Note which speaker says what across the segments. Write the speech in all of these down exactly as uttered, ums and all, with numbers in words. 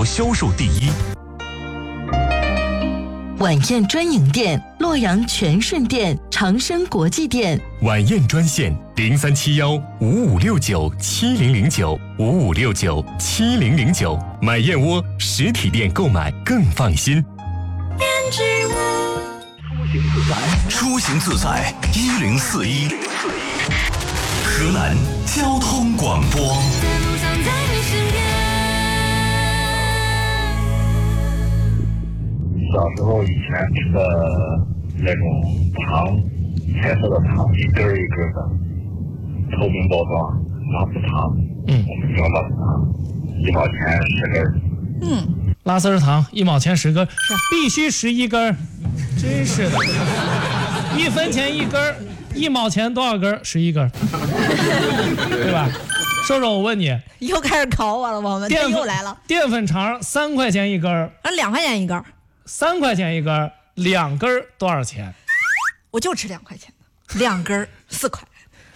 Speaker 1: 销售第一。
Speaker 2: 晚宴专营店：洛阳全顺店、长生国际店。
Speaker 1: 晚宴专线：零三七幺五五六九七零零九五五六九七零零九。买燕窝实体店购买更放心。
Speaker 3: 出行自在一零四一，河南交通广播。
Speaker 4: 小时候以前吃的那种糖，彩色的糖，一根一根的，透明包装，拉丝糖，嗯，我们叫拉丝糖，一毛钱十根。
Speaker 5: 嗯，
Speaker 6: 拉丝糖一毛钱十根，必须十一根，真是的，一分钱一根，一毛钱多少根？十一根，对吧？瘦瘦，我问你，
Speaker 5: 又开始考我了，我们又来了。
Speaker 6: 淀粉肠三块钱一根，
Speaker 5: 啊，两块钱一根。
Speaker 6: 三块钱一根，两根多少钱？
Speaker 5: 我就吃两块钱的，两根四块。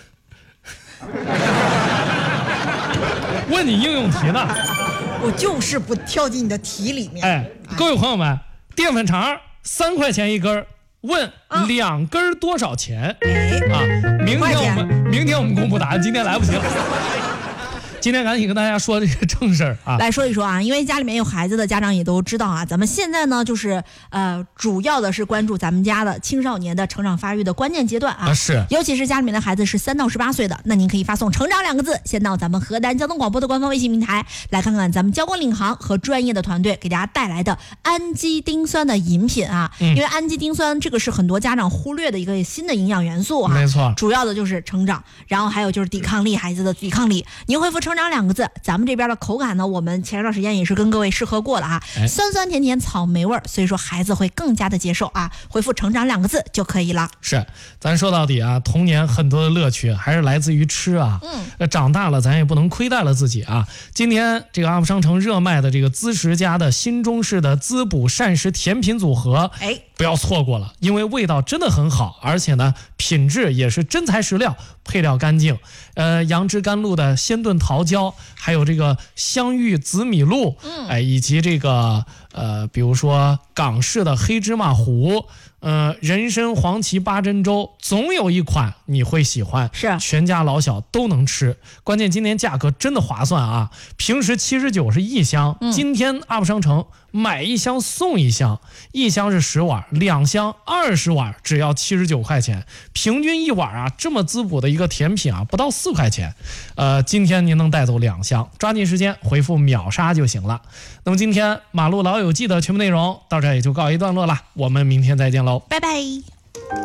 Speaker 6: 问你应用题呢？
Speaker 5: 我就是不跳进你的题里面。
Speaker 6: 哎，各位朋友们，淀粉肠三块钱一根，问两根多少钱？
Speaker 5: 哎
Speaker 6: 啊，明天我们明天我们公布答案，今天来不及了。今天赶紧跟大家说这个正事儿啊，
Speaker 5: 来说一说啊，因为家里面有孩子的家长也都知道啊，咱们现在呢就是呃，主要的是关注咱们家的青少年的成长发育的关键阶段啊，
Speaker 6: 啊是，
Speaker 5: 尤其是家里面的孩子是三到十八岁的，那您可以发送"成长"两个字，先到咱们河南交通广播的官方微信平台，来看看咱们交光领航和专业的团队给大家带来的氨基丁酸的饮品啊，嗯、因为氨基丁酸这个是很多家长忽略的一个新的营养元素啊，
Speaker 6: 没错，
Speaker 5: 主要的就是成长，然后还有就是抵抗力，孩子的抵抗力，您回复成长两个字，咱们这边的口感呢，我们前一段时间也是跟各位试喝过了啊，哎、酸酸甜甜草莓味儿，所以说孩子会更加的接受啊。回复成长两个字就可以了。
Speaker 6: 是，咱说到底啊，童年很多的乐趣还是来自于吃啊。嗯，呃，长大了咱也不能亏待了自己啊。今天这个阿布商城热卖的这个滋食家的新中式的滋补膳食甜品组合，哎，不要错过了，因为味道真的很好，而且呢，品质也是真材实料，配料干净。呃，杨枝甘露的鲜炖桃胶，还有这个香芋紫米露，嗯，哎，以及这个呃，比如说港式的黑芝麻糊，呃，人参黄芪八珍粥，总有一款你会喜欢，
Speaker 5: 是
Speaker 6: 全家老小都能吃。关键今年价格真的划算啊！平时七十九是一箱，嗯、今天 U P 商城买一箱送一箱，一箱是十碗，两箱二十碗，只要七十九块钱，平均一碗啊，这么滋补的一个甜品啊，不到四块钱。呃，今天您能带走两箱，抓紧时间回复秒杀就行了。那么今天马路老友记的全部内容到这儿也就告一段落了，我们明天再见喽，
Speaker 5: 拜拜。